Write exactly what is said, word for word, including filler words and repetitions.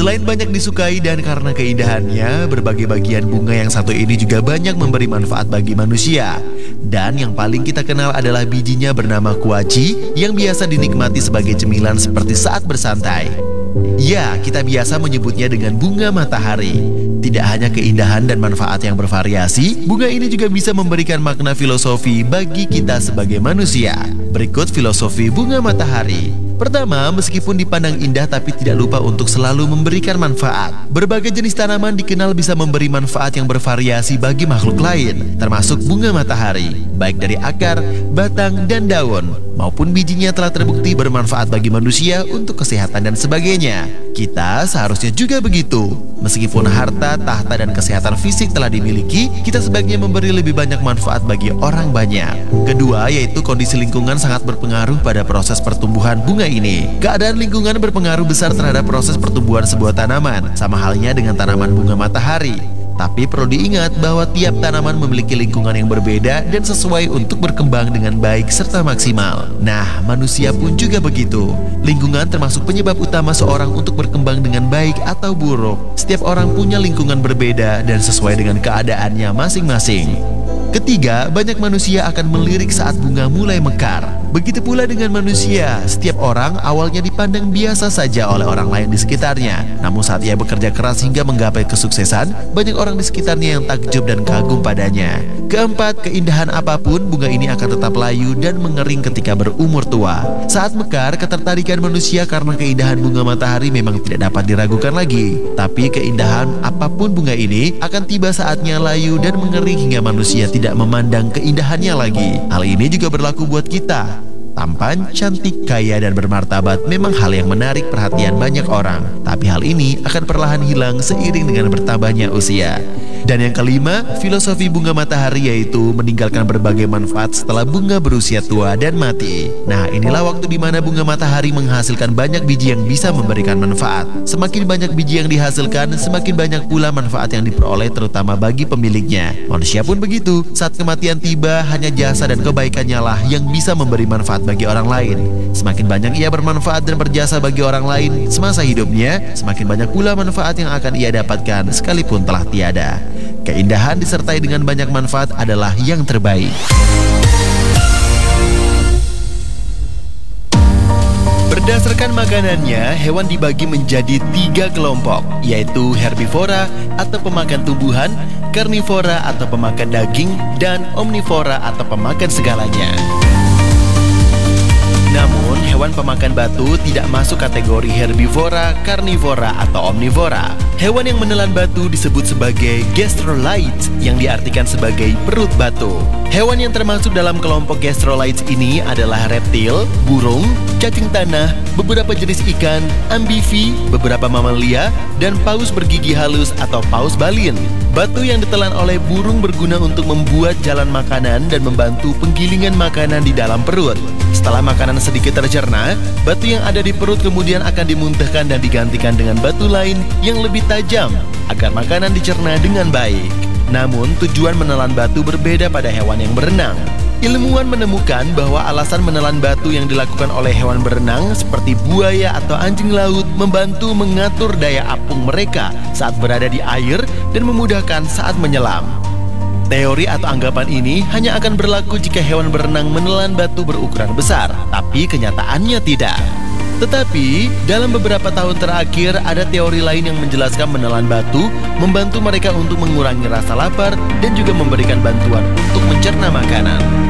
Selain banyak disukai dan karena keindahannya, berbagai bagian bunga yang satu ini juga banyak memberi manfaat bagi manusia. Dan yang paling kita kenal adalah bijinya bernama kuaci yang biasa dinikmati sebagai cemilan seperti saat bersantai. Ya, kita biasa menyebutnya dengan bunga matahari. Tidak hanya keindahan dan manfaat yang bervariasi, bunga ini juga bisa memberikan makna filosofi bagi kita sebagai manusia. Berikut filosofi bunga matahari. Pertama, meskipun dipandang indah tapi tidak lupa untuk selalu memberikan manfaat. Berbagai jenis tanaman dikenal bisa memberi manfaat yang bervariasi bagi makhluk lain, termasuk bunga matahari, baik dari akar, batang, dan daun, maupun bijinya telah terbukti bermanfaat bagi manusia untuk kesehatan dan sebagainya. Kita seharusnya juga begitu. Meskipun harta, tahta, dan kesehatan fisik telah dimiliki, kita sebaiknya memberi lebih banyak manfaat bagi orang banyak. Kedua, yaitu kondisi lingkungan sangat berpengaruh pada proses pertumbuhan bunga ini. Keadaan lingkungan berpengaruh besar terhadap proses pertumbuhan sebuah tanaman, sama halnya dengan tanaman bunga matahari. Tapi perlu diingat bahwa tiap tanaman memiliki lingkungan yang berbeda dan sesuai untuk berkembang dengan baik serta maksimal. Nah, manusia pun juga begitu. Lingkungan termasuk penyebab utama seorang untuk berkembang dengan baik atau buruk. Setiap orang punya lingkungan berbeda dan sesuai dengan keadaannya masing-masing. Ketiga, banyak manusia akan melirik saat bunga mulai mekar. Begitu pula dengan manusia, setiap orang awalnya dipandang biasa saja oleh orang lain di sekitarnya. Namun saat ia bekerja keras hingga menggapai kesuksesan, banyak orang di sekitarnya yang takjub dan kagum padanya. Keempat, keindahan apapun, bunga ini akan tetap layu dan mengering ketika berumur tua. Saat mekar, ketertarikan manusia karena keindahan bunga matahari memang tidak dapat diragukan lagi. Tapi keindahan apapun bunga ini akan tiba saatnya layu dan mengering hingga manusia tidak memandang keindahannya lagi. Hal ini juga berlaku buat kita. Tampan, cantik, kaya, dan bermartabat memang hal yang menarik perhatian banyak orang. Tapi hal ini akan perlahan hilang seiring dengan bertambahnya usia. Dan yang kelima, filosofi bunga matahari yaitu meninggalkan berbagai manfaat setelah bunga berusia tua dan mati. Nah, inilah waktu di mana bunga matahari menghasilkan banyak biji yang bisa memberikan manfaat. Semakin banyak biji yang dihasilkan, semakin banyak pula manfaat yang diperoleh terutama bagi pemiliknya. Manusia pun begitu, saat kematian tiba, hanya jasa dan kebaikannya lah yang bisa memberi manfaat bagi orang lain. Semakin banyak ia bermanfaat dan berjasa bagi orang lain semasa hidupnya, semakin banyak pula manfaat yang akan ia dapatkan sekalipun telah tiada. Keindahan disertai dengan banyak manfaat adalah yang terbaik. Berdasarkan makanannya, hewan dibagi menjadi tiga kelompok, yaitu herbivora atau pemakan tumbuhan, karnivora atau pemakan daging, dan omnivora atau pemakan segalanya. Namun, hewan pemakan batu tidak masuk kategori herbivora, karnivora, atau omnivora. Hewan yang menelan batu disebut sebagai gastrolites, yang diartikan sebagai perut batu. Hewan yang termasuk dalam kelompok gastrolites ini adalah reptil, burung, cacing tanah, beberapa jenis ikan, amfibi, beberapa mamalia, dan paus bergigi halus atau paus balin. Batu yang ditelan oleh burung berguna untuk membuat jalan makanan dan membantu penggilingan makanan di dalam perut. Setelah makanan sedikit tercerna, batu yang ada di perut kemudian akan dimuntahkan dan digantikan dengan batu lain yang lebih tajam agar makanan dicerna dengan baik. Namun, tujuan menelan batu berbeda pada hewan yang berenang. Ilmuwan menemukan bahwa alasan menelan batu yang dilakukan oleh hewan berenang seperti buaya atau anjing laut membantu mengatur daya apung mereka saat berada di air dan memudahkan saat menyelam. Teori atau anggapan ini hanya akan berlaku jika hewan berenang menelan batu berukuran besar, tapi kenyataannya tidak. Tetapi, dalam beberapa tahun terakhir ada teori lain yang menjelaskan menelan batu membantu mereka untuk mengurangi rasa lapar dan juga memberikan bantuan untuk mencerna makanan.